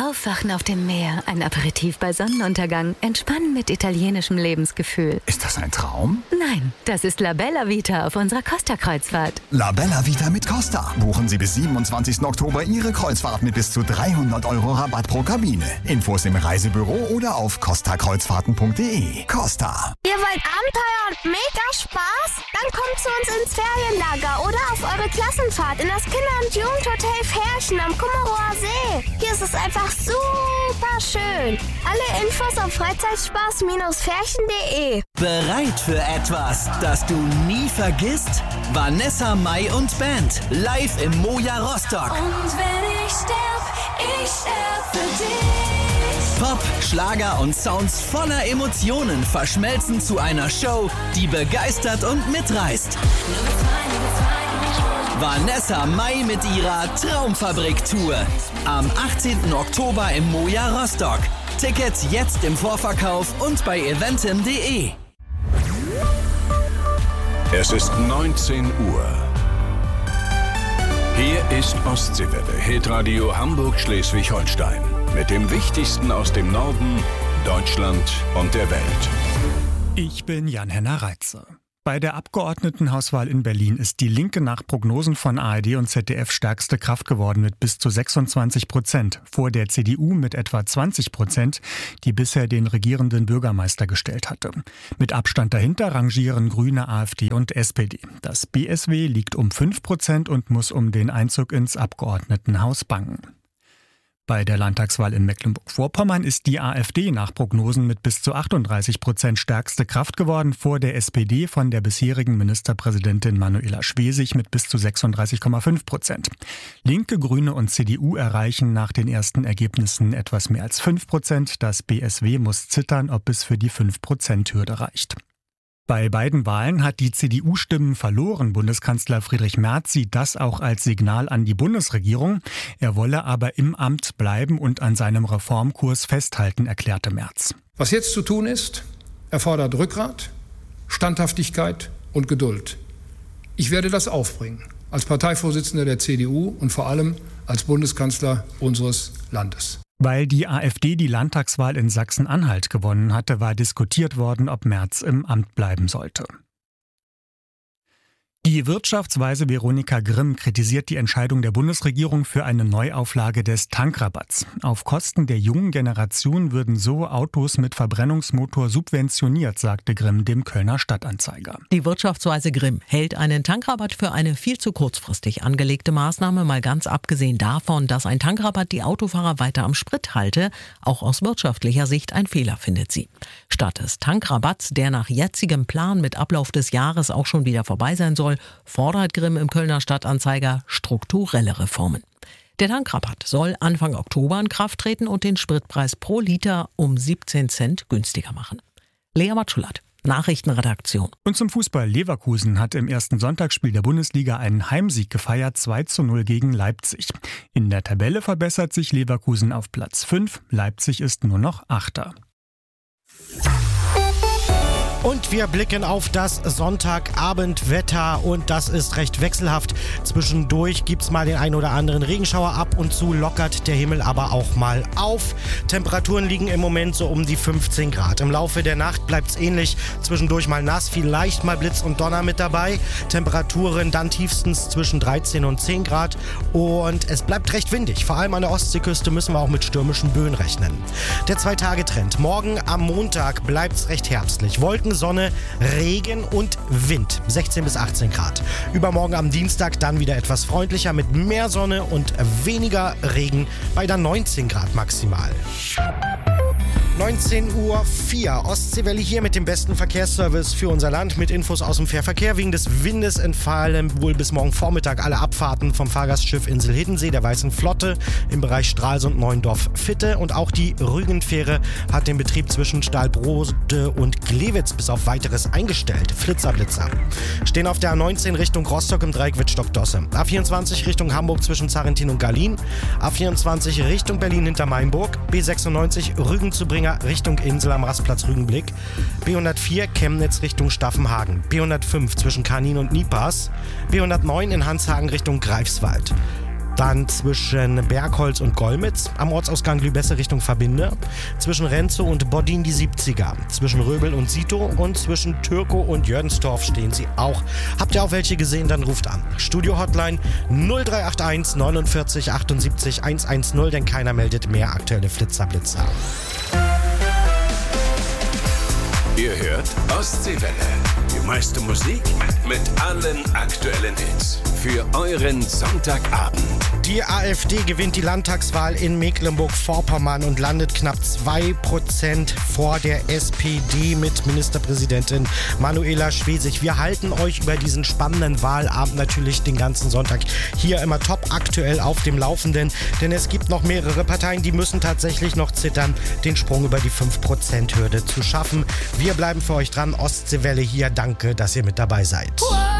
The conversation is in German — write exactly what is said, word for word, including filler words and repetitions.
Aufwachen auf dem Meer, ein Aperitif bei Sonnenuntergang, Entspannen mit italienischem Lebensgefühl. Ist das ein Traum? Nein, das ist La Bella Vita auf unserer Costa-Kreuzfahrt. La Bella Vita mit Costa. Buchen Sie bis siebenundzwanzigsten Oktober Ihre Kreuzfahrt mit bis zu dreihundert Euro Rabatt pro Kabine. Infos im Reisebüro oder auf costa kreuzfahrten punkt de. Costa. Ihr wollt Abenteuer und mega Spaß? Dann kommt zu uns ins Ferienlager oder auf eure Klassenfahrt in das Kinder- und Jugendhotel Ferchen am Kummerower See. Hier ist es einfach super schön. Alle Infos auf freizeitspaß Ferchen punkt de. Bereit für etwas, das du nie vergisst? Vanessa Mai und Band live im Moja Rostock. Und wenn ich sterb, ich sterb für dich. Pop, Schlager und Sounds voller Emotionen verschmelzen zu einer Show, die begeistert und mitreißt. Vanessa Mai mit ihrer Traumfabrik-Tour. Am achtzehnten Oktober im Moja Rostock. Tickets jetzt im Vorverkauf und bei eventim punkt de. Es ist neunzehn Uhr. Hier ist Ostseewelle, Hitradio Hamburg-Schleswig-Holstein. Mit dem Wichtigsten aus dem Norden, Deutschland und der Welt. Ich bin Jan-Henner Reitze. Bei der Abgeordnetenhauswahl in Berlin ist die Linke nach Prognosen von A R D und Z D F stärkste Kraft geworden mit bis zu sechsundzwanzig Prozent, vor der C D U mit etwa zwanzig Prozent, die bisher den regierenden Bürgermeister gestellt hatte. Mit Abstand dahinter rangieren Grüne, AfD und S P D. Das B S W liegt um fünf Prozent und muss um den Einzug ins Abgeordnetenhaus bangen. Bei der Landtagswahl in Mecklenburg-Vorpommern ist die AfD nach Prognosen mit bis zu achtunddreißig Prozent stärkste Kraft geworden, vor der S P D von der bisherigen Ministerpräsidentin Manuela Schwesig mit bis zu sechsunddreißig Komma fünf Prozent. Linke, Grüne und C D U erreichen nach den ersten Ergebnissen etwas mehr als fünf Prozent. Das B S W muss zittern, ob es für die fünf Prozent Hürde reicht. Bei beiden Wahlen hat die C D U Stimmen verloren. Bundeskanzler Friedrich Merz sieht das auch als Signal an die Bundesregierung. Er wolle aber im Amt bleiben und an seinem Reformkurs festhalten, erklärte Merz. Was jetzt zu tun ist, erfordert Rückgrat, Standhaftigkeit und Geduld. Ich werde das aufbringen, als Parteivorsitzender der C D U und vor allem als Bundeskanzler unseres Landes. Weil die AfD die Landtagswahl in Sachsen-Anhalt gewonnen hatte, war diskutiert worden, ob Merz im Amt bleiben sollte. Die Wirtschaftsweise Veronika Grimm kritisiert die Entscheidung der Bundesregierung für eine Neuauflage des Tankrabatts. Auf Kosten der jungen Generation würden so Autos mit Verbrennungsmotor subventioniert, sagte Grimm dem Kölner Stadtanzeiger. Die Wirtschaftsweise Grimm hält einen Tankrabatt für eine viel zu kurzfristig angelegte Maßnahme, mal ganz abgesehen davon, dass ein Tankrabatt die Autofahrer weiter am Sprit halte. Auch aus wirtschaftlicher Sicht ein Fehler, findet sie. Statt des Tankrabatts, der nach jetzigem Plan mit Ablauf des Jahres auch schon wieder vorbei sein soll, fordert Grimm im Kölner Stadtanzeiger strukturelle Reformen. Der Tankrabatt soll Anfang Oktober in Kraft treten und den Spritpreis pro Liter um siebzehn Cent günstiger machen. Lea Matschulat, Nachrichtenredaktion. Und zum Fußball. Leverkusen hat im ersten Sonntagsspiel der Bundesliga einen Heimsieg gefeiert, zwei zu null gegen Leipzig. In der Tabelle verbessert sich Leverkusen auf Platz fünf, Leipzig ist nur noch Achter. Und wir blicken auf das Sonntagabendwetter und das ist recht wechselhaft. Zwischendurch gibt's mal den einen oder anderen Regenschauer, ab und zu lockert der Himmel aber auch mal auf. Temperaturen liegen im Moment so um die fünfzehn Grad. Im Laufe der Nacht bleibt's ähnlich, zwischendurch mal nass, vielleicht mal Blitz und Donner mit dabei. Temperaturen dann tiefstens zwischen dreizehn und zehn Grad und es bleibt recht windig. Vor allem an der Ostseeküste müssen wir auch mit stürmischen Böen rechnen. Der Zwei-Tage-Trend. Morgen am Montag bleibt's recht herbstlich. Wolken, Sonne, Regen und Wind, sechzehn bis achtzehn Grad. Übermorgen am Dienstag dann wieder etwas freundlicher mit mehr Sonne und weniger Regen bei dann neunzehn Grad maximal. neunzehn Uhr vier. Ostseewelle hier mit dem besten Verkehrsservice für unser Land mit Infos aus dem Fährverkehr. Wegen des Windes entfallen wohl bis morgen Vormittag alle Abfahrten vom Fahrgastschiff Insel Hiddensee der Weißen Flotte im Bereich Stralsund, Neuendorf-Fitte. Und auch die Rügenfähre hat den Betrieb zwischen Stahlbrode und Glewitz bis auf weiteres eingestellt. Flitzer, Blitzer. Stehen auf der A neunzehn Richtung Rostock im Dreieck Wittstock-Dosse. A vierundzwanzig Richtung Hamburg zwischen Zarentin und Garlin. A vierundzwanzig Richtung Berlin hinter Mainburg. B sechsundneunzig Rügen zu Bringen Richtung Insel am Rastplatz Rügenblick. B hundertvier Chemnitz Richtung Staffenhagen. B hundertfünf zwischen Kanin und Nipas. B hundertneun in Hanshagen Richtung Greifswald. Dann zwischen Bergholz und Golmitz, am Ortsausgang Lübesse Richtung Verbinde, zwischen Renzow und Boddin die siebziger, zwischen Röbel und Sito und zwischen Türkow und Jönsdorf stehen sie auch. Habt ihr auch welche gesehen, dann ruft an. Studio-Hotline null drei acht eins neunundvierzig achtundsiebzig hundertzehn, denn keiner meldet mehr aktuelle Flitzerblitzer. Ihr hört Ostseewelle. Die meiste Musik mit allen aktuellen Hits. Für euren Sonntagabend. Die AfD gewinnt die Landtagswahl in Mecklenburg-Vorpommern und landet knapp zwei Prozent vor der S P D mit Ministerpräsidentin Manuela Schwesig. Wir halten euch über diesen spannenden Wahlabend natürlich den ganzen Sonntag hier immer top aktuell auf dem Laufenden, denn es gibt noch mehrere Parteien, die müssen tatsächlich noch zittern, den Sprung über die fünf Prozent Hürde zu schaffen. Wir bleiben für euch dran. Ostseewelle hier. Danke, dass ihr mit dabei seid.